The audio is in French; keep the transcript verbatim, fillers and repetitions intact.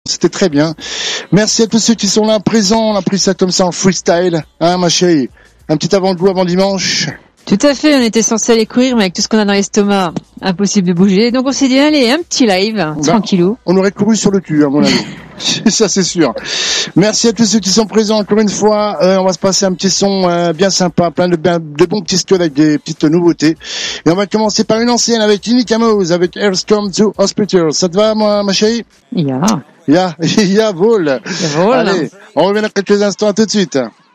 C'était très bien. Merci à tous ceux qui sont là présents. On a pris ça comme ça en freestyle, hein, ma chérie. Un petit avant-goût avant dimanche. Tout à fait, on était censé aller courir, mais avec tout ce qu'on a dans l'estomac, impossible de bouger. Donc on s'est dit, allez, un petit live, bah, tranquillou. On aurait couru sur le cul, à mon avis. Ça, c'est sûr. Merci à tous ceux qui sont présents. Encore une fois, euh, on va se passer un petit son euh, bien sympa, plein de, de bons petits scuds avec des petites nouveautés. Et on va commencer par une ancienne avec Unica Mouse, avec Earth Come to Hospital. Ça te va, moi, ma chérie? Ya. Ya, ya, vol. Vol. Allez, on revient dans quelques instants. À tout de suite.